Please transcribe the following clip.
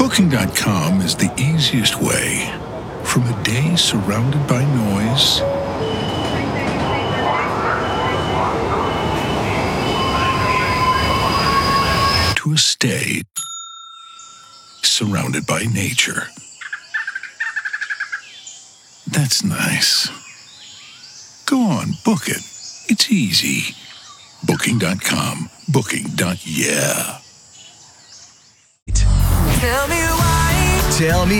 Booking.com is the easiest way. From a day surrounded by noise to a stay surrounded by nature. That's nice. Go on, book it. It's easy. Booking.com. Booking.yeah. Tell me why. Tell me